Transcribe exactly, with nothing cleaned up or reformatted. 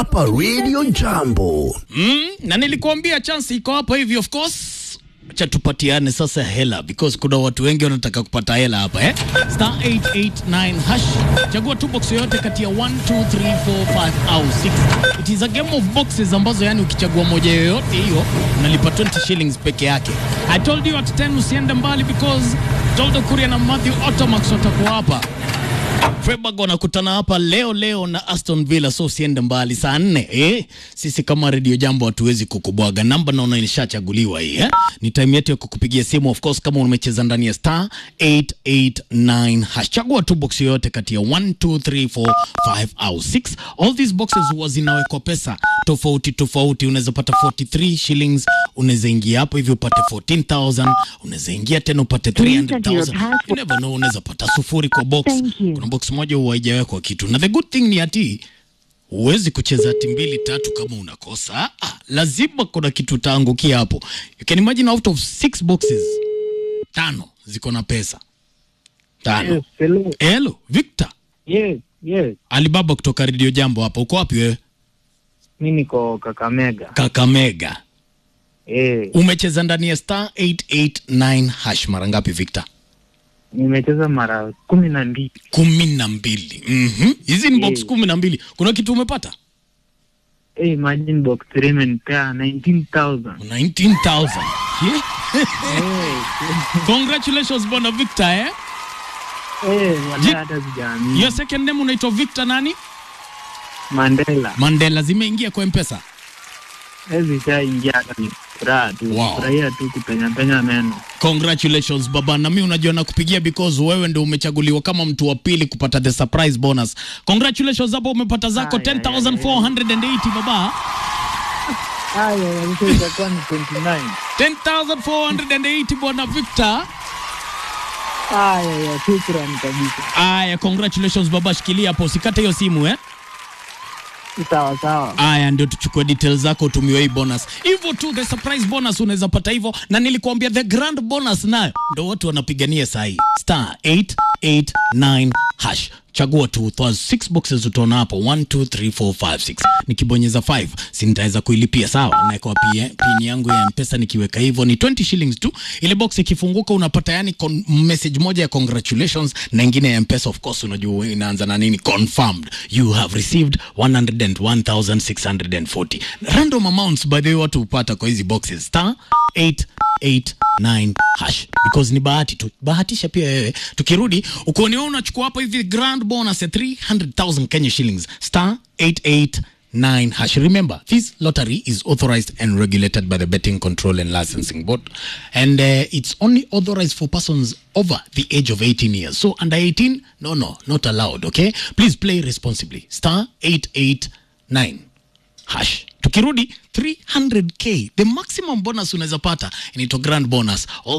hapa Radio Jambo. Mm, na nilikuambia chance iko hapa hivi, of course. Acha tupatiane sasa hela because kuna watu wengi wanataka kupata hela hapa eh. Star eight eight nine hash. Chagua tu box yote kati ya one two three four five au six. It is a game of boxes ambazo yani ukichagua moja yoyote hiyo unalipa twenty shillings peke yake. I told you at ten usiende mbali because Toldo Kuria na Matthew Automax watakuwa hapa. Freiburg wanakutana hapa leo leo na Aston Villa, so usiende mbali saa nne eh. Sisi kama Radio Jambo hatuwezi kukubwaga. Namba naona ilishachaguliwa hii eh. Ni time yetu ya kukupigia simu, of course, kama umecheza ndani ya star eight eight nine hash. Chagua tu box yote kati ya one two three four five au six. All these boxes huwa zinawekwa pesa tofauti tofauti. Unaweza pata forty-three shillings, unaweza ingia hapo hivi upate fourteen thousand, unaweza ingia tena upate three hundred thousand. You never know, unaweza pata sufuri kwa box. Kuna box moja huwa haijawekwa kitu. Na the good thing ni ati huwezi kucheza ati mbili tatu kama unakosa. Ah, lazima kuna kitu taangukia hapo. You can imagine out of six boxes, tano ziko na pesa. Tano. Yes, hello. Hello, Victor. Yes, yes. Alibaba kutoka Radio Jambo hapa. Uko wapi wewe? Mimi niko Kakamega. Kakamega. Eh. Umecheza ndani ya star eight eight nine hash mara ngapi Victor? Nimecheza mara kumi na mbili. Kumi na mbili. Mhm. Hizi ni box kumi na mbili. Kuna kitu umepata? Eh, imagine box three imenipea nineteen thousand. nineteen thousand. Yeah. Congratulations bwana Victor eh? Eh, wala hata sijaamini. Your second name unaitwa Victor nani? Mandela. Mandela zimeingia kwa M-Pesa. Hizi shaingia hata ni furaha tu. Wow. Furahia tu kupenya penya meno. Congratulations baba, na mimi unajua nakupigia because wewe ndio umechaguliwa kama mtu wa pili kupata the surprise bonus. Congratulations hapo, umepata zako ten thousand four hundred eighty baba. Haya, hiyo itakuwa ni twenty-nine. ten thousand four hundred eighty bwana Victor. Haya, ya shukrani kabisa. Aya, congratulations baba, shikilia hapo usikate hiyo simu eh. Sawa sawa. Aya, ndio tuchukue details zako utumiwe hii bonus. Hivyo tu the surprise bonus unaweza pata hivyo, na nilikuambia the grand bonus nayo ndio watu wanapigania saa hii. Star eight eight nine hash. Chagua tu those six boxes utaona hapo one two three four five six. Nikibonyeza five si nitaweza kuilipia sawa, na kwa pin pin yangu ya M-Pesa nikiweka hivyo ni twenty shillings tu. Ile box ikifunguka unapata yani message moja ya congratulations na nyingine ya M-Pesa, of course unajua inaanza na nini, confirmed you have received one hundred one thousand six hundred forty. Random amounts by the way watu upata kwa hizi boxes star eight eight nine hash because ni bahati tu, bahatisha pia wewe. Tukirudi ukooni wewe unachukua hapo hivi grand bonus ya three hundred thousand Kenya shillings star eight eight nine hash. Remember, this lottery is authorized and regulated by the Betting Control and Licensing Board, and uh, it's only authorized for persons over the age of eighteen years. So under eighteen, no no, not allowed, okay? Please play responsibly. Star eight eight nine hash. Tukirudi three hundred K, the maximum bonus unaweza pata inaitwa grand bonus. All